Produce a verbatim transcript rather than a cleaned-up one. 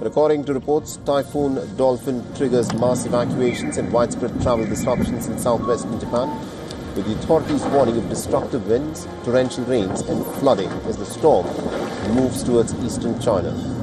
According to reports, Typhoon Dolphin triggers mass evacuations and widespread travel disruptions in southwestern Japan, with the authorities warning of destructive winds, torrential rains and flooding as the storm moves towards eastern China.